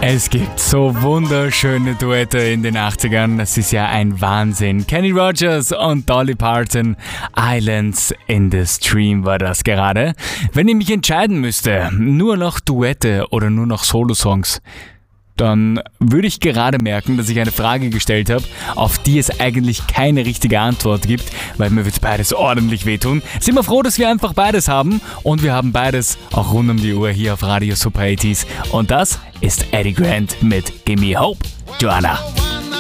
Es gibt so wunderschöne Duette in den 80ern, das ist ja ein Wahnsinn. Kenny Rogers und Dolly Parton, Islands in the Stream war das gerade. Wenn ich mich entscheiden müsste, nur noch Duette oder nur noch Solosongs, dann würde ich gerade merken, dass ich eine Frage gestellt habe, auf die es eigentlich keine richtige Antwort gibt, weil mir wird beides ordentlich wehtun. Sind wir froh, dass wir einfach beides haben und wir haben beides auch rund um die Uhr hier auf Radio Super 80s. Und das ist Eddie Grant mit Gimme Hope, Joanna.